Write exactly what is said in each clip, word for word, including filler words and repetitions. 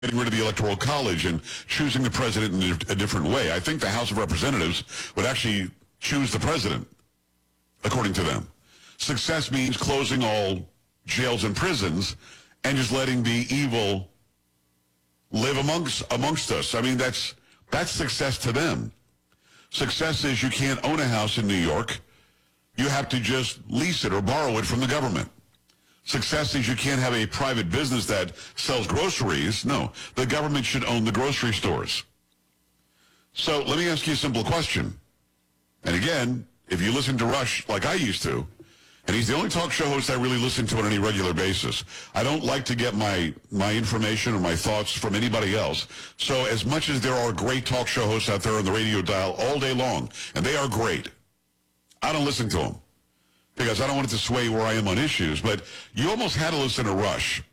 getting rid of the Electoral College and choosing the president in a different way. I think the House of Representatives would actually choose the president, according to them. Success means closing all jails and prisons and just letting the evil live amongst amongst us. I mean, that's that's success to them. Success is you can't own a house in New York. You have to just lease it or borrow it from the government. Success is you can't have a private business that sells groceries. No, the government should own the grocery stores. So let me ask you a simple question. And again, if you listen to Rush like I used to, and he's the only talk show host I really listen to on any regular basis. I don't like to get my, my information or my thoughts from anybody else. So as much as there are great talk show hosts out there on the radio dial all day long, and they are great, I don't listen to them because I don't want it to sway where I am on issues. But you almost had to listen to Rush.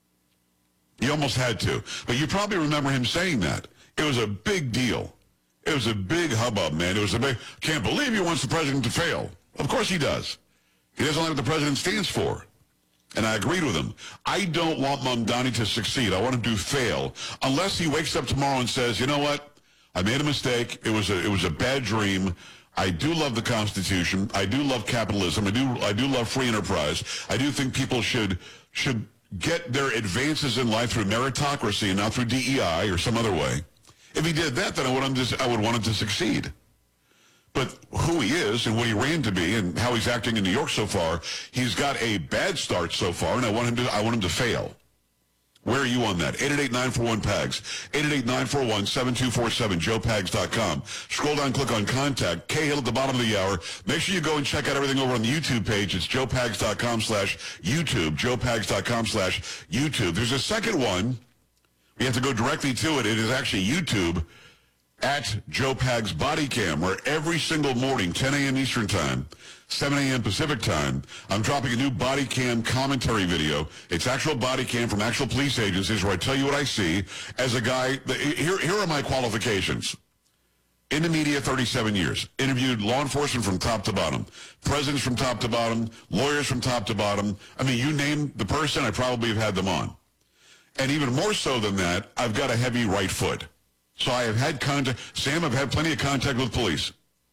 You almost had to. But you probably remember him saying that. It was a big deal. It was a big hubbub, man. It was a big, can't believe he wants the president to fail. Of course he does. He doesn't like what the president stands for. And I agreed with him. I don't want Mamdani to succeed. I want him to fail. Unless he wakes up tomorrow and says, you know what? I made a mistake. It was a, it was a bad dream. I do love the Constitution. I do love capitalism. I do, I do love free enterprise. I do think people should, should get their advances in life through meritocracy and not through D E I or some other way. If he did that, then I would, just, I would want him to succeed. But who he is and what he ran to be and how he's acting in New York so far, he's got a bad start so far, and I want him to I want him to fail. Where are you on that? eight eight eight, nine four one, P A G S, eight eight eight, nine four one, seven two four seven, joe pags dot com. Scroll down, click on Contact, Cahill at the bottom of the hour. Make sure you go and check out everything over on the YouTube page. It's joe pags dot com slash YouTube, joe pags dot com slash YouTube. There's a second one. We have to go directly to it. It is actually YouTube. At Joe Pags Body Cam, where every single morning, ten a.m. Eastern Time, seven a.m. Pacific Time, I'm dropping a new body cam commentary video. It's actual body cam from actual police agencies where I tell you what I see as a guy. Here, here are my qualifications. In the media, thirty-seven years. Interviewed law enforcement from top to bottom. Presidents from top to bottom. Lawyers from top to bottom. I mean, you name the person, I probably have had them on. And even more so than that, I've got a heavy right foot. So I have had contact, Sam, I've had plenty of contact with police.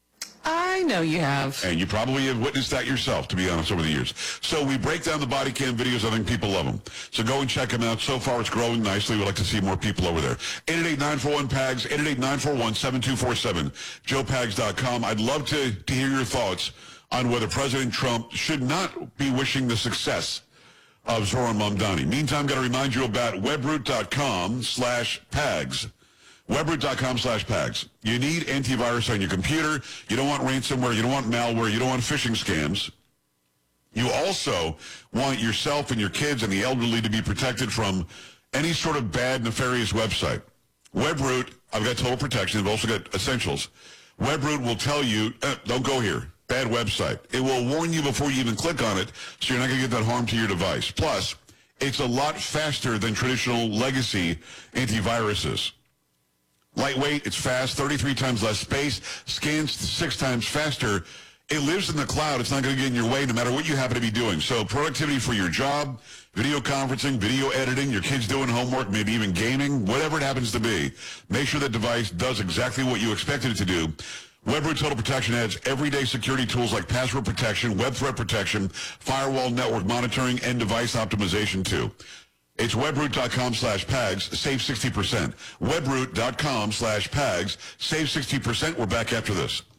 I know you have. And you probably have witnessed that yourself, to be honest, over the years. So we break down the body cam videos. I think people love them. So go and check them out. So far, it's growing nicely. We'd like to see more people over there. eight eight eight, nine four one, P A G S, eight eight eight, nine four one, seven two four seven, joe pags dot com. I'd love to, to hear your thoughts on whether President Trump should not be wishing the success of Zohran Mamdani. Meantime, got to remind you about webroot dot com slash pags. webroot dot com slash pags. You need antivirus on your computer. You don't want ransomware. You don't want malware. You don't want phishing scams. You also want yourself and your kids and the elderly to be protected from any sort of bad, nefarious website. Webroot, I've got total protection. I've also got essentials. Webroot will tell you, eh, don't go here. Bad website. It will warn you before you even click on it, so you're not going to get that harm to your device. Plus, it's a lot faster than traditional legacy antiviruses. Lightweight, it's fast, thirty-three times less space, scans six times faster. It lives in the cloud. It's not going to get in your way no matter what you happen to be doing. So productivity for your job, video conferencing, video editing, your kids doing homework, maybe even gaming, whatever it happens to be, make sure that device does exactly what you expected it to do. Webroot Total Protection adds everyday security tools like password protection, web threat protection, firewall network monitoring, and device optimization too. It's webroot dot com slash pags, save sixty percent. webroot dot com slash pags, save sixty percent. We're back after this.